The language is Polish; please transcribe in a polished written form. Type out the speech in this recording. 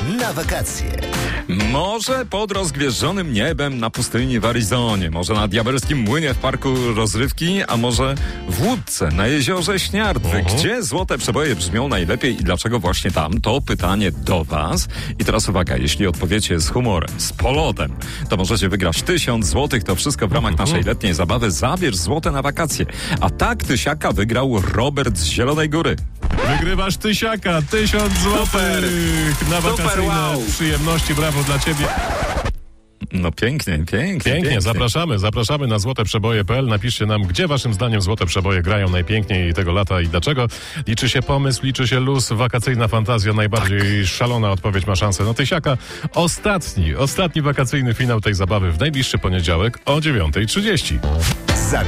na wakacje. Może pod rozgwieżdżonym niebem na pustyni w Arizonie, może na diabelskim młynie w parku rozrywki, a może w Łódce na jeziorze Śniardwy. Gdzie złote przeboje brzmią najlepiej i dlaczego właśnie tam? To pytanie do was. I teraz uwaga, jeśli odpowiecie z humorem, z polotem, to możecie wygrać 1000 złotych. To wszystko w ramach naszej letniej zabawy. Zabierz złote na wakacje. A tak tysiaka wygrał Robert z Zielonej Góry. Wygrywasz tysiaka, 1000 złotych na wakacyjne wow. przyjemności. Brawo dla ciebie. No pięknie. Pięknie, zapraszamy na złoteprzeboje.pl. Napiszcie nam, gdzie waszym zdaniem złote przeboje grają najpiękniej tego lata i dlaczego. Liczy się pomysł, liczy się luz, wakacyjna fantazja, najbardziej szalona odpowiedź ma szansę na tysiaka. Ostatni wakacyjny finał tej zabawy w najbliższy poniedziałek o 9:30.